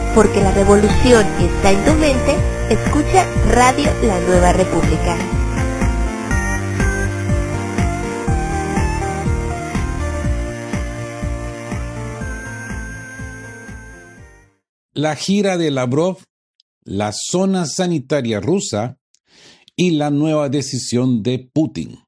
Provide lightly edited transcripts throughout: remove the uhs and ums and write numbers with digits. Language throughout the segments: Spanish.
Porque la revolución está en tu mente, escucha Radio La Nueva República. La gira de Lavrov, la zona sanitaria rusa y la nueva decisión de Putin.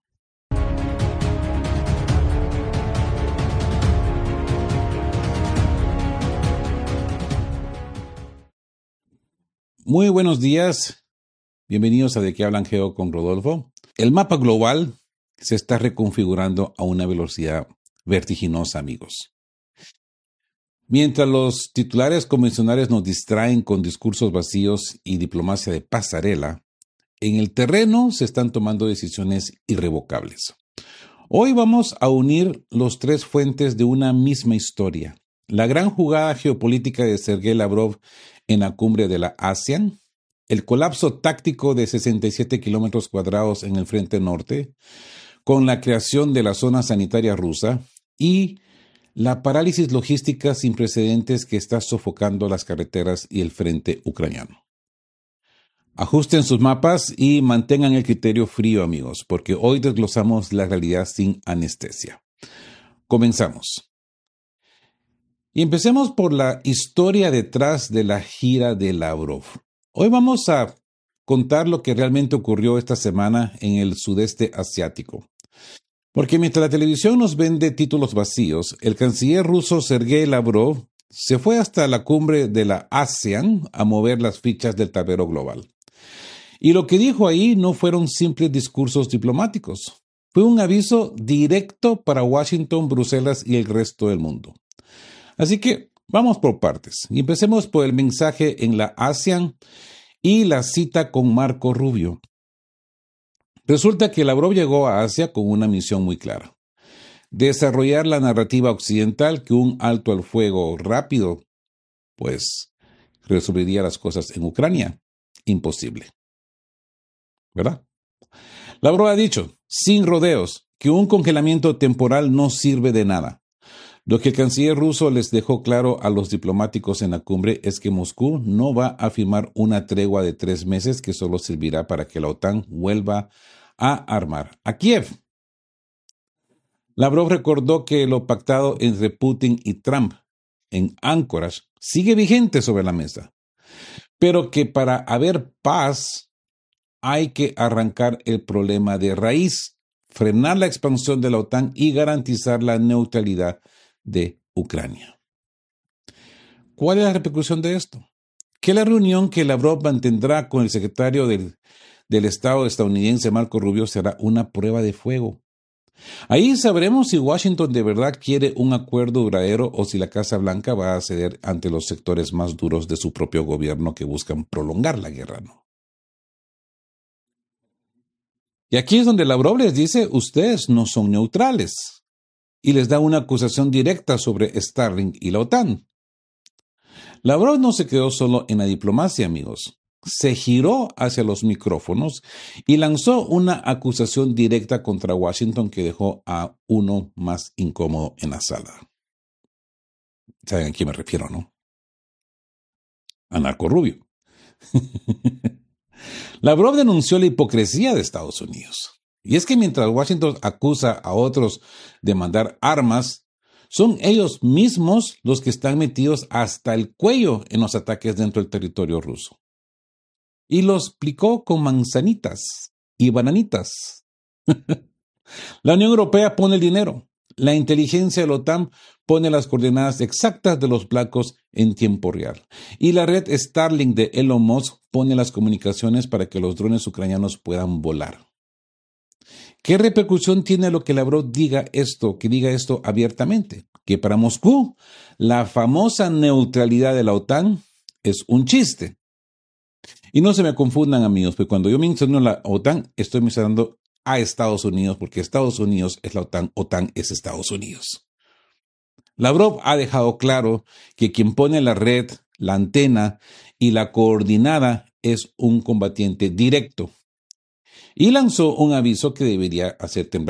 Muy buenos días, bienvenidos a De qué hablan Geo con Rodolfo. El mapa global se está reconfigurando a una velocidad vertiginosa, amigos. Mientras los titulares convencionales nos distraen con discursos vacíos y diplomacia de pasarela, en el terreno se están tomando decisiones irrevocables. Hoy vamos a unir los tres fuentes de una misma historia. La gran jugada geopolítica de Sergei Lavrov en la cumbre de la ASEAN, el colapso táctico de 67 kilómetros cuadrados en el frente norte, con la creación de la zona sanitaria rusa y la parálisis logística sin precedentes que está sofocando las carreteras y el frente ucraniano. Ajusten sus mapas y mantengan el criterio frío, amigos, porque hoy desglosamos la realidad sin anestesia. Comenzamos. Y empecemos por la historia detrás de la gira de Lavrov. Hoy vamos a contar lo que realmente ocurrió esta semana en el sudeste asiático. Porque mientras la televisión nos vende títulos vacíos, el canciller ruso Sergei Lavrov se fue hasta la cumbre de la ASEAN a mover las fichas del tablero global. Y lo que dijo ahí no fueron simples discursos diplomáticos. Fue un aviso directo para Washington, Bruselas y el resto del mundo. Así que vamos por partes y empecemos por el mensaje en la ASEAN y la cita con Marco Rubio. Resulta que Lavrov llegó a Asia con una misión muy clara: desarrollar la narrativa occidental que un alto al fuego rápido, pues, resolvería las cosas en Ucrania. Imposible, ¿verdad? Lavrov ha dicho, sin rodeos, que un congelamiento temporal no sirve de nada. Lo que el canciller ruso les dejó claro a los diplomáticos en la cumbre es que Moscú no va a firmar una tregua de 3 meses que solo servirá para que la OTAN vuelva a armar a Kiev. Lavrov recordó que lo pactado entre Putin y Trump en Anchorage sigue vigente sobre la mesa, pero que para haber paz hay que arrancar el problema de raíz, frenar la expansión de la OTAN y garantizar la neutralidad de Ucrania. ¿Cuál es la repercusión de esto? Que la reunión que Lavrov mantendrá con el secretario del Estado estadounidense Marco Rubio será una prueba de fuego. Ahí sabremos si Washington de verdad quiere un acuerdo duradero o si la Casa Blanca va a ceder ante los sectores más duros de su propio gobierno que buscan prolongar la guerra, ¿no? Y aquí es donde Lavrov les dice, ustedes no son neutrales. Y les da una acusación directa sobre Starlink y la OTAN. Lavrov no se quedó solo en la diplomacia, amigos. Se giró hacia los micrófonos y lanzó una acusación directa contra Washington que dejó a uno más incómodo en la sala. ¿Saben a quién me refiero, no? A Marco Rubio. Lavrov denunció la hipocresía de Estados Unidos. Y es que mientras Washington acusa a otros de mandar armas, son ellos mismos los que están metidos hasta el cuello en los ataques dentro del territorio ruso. Y lo explicó con manzanitas y bananitas. La Unión Europea pone el dinero. La inteligencia de la OTAN pone las coordenadas exactas de los blancos en tiempo real. Y la red Starlink de Elon Musk pone las comunicaciones para que los drones ucranianos puedan volar. ¿Qué repercusión tiene lo que Lavrov diga esto abiertamente? Que para Moscú la famosa neutralidad de la OTAN es un chiste. Y no se me confundan, amigos, porque cuando yo menciono la OTAN, estoy mencionando a Estados Unidos, porque Estados Unidos es la OTAN, OTAN es Estados Unidos. Lavrov ha dejado claro que quien pone la red, la antena y la coordinada es un combatiente directo. Y lanzó un aviso que debería hacer temblar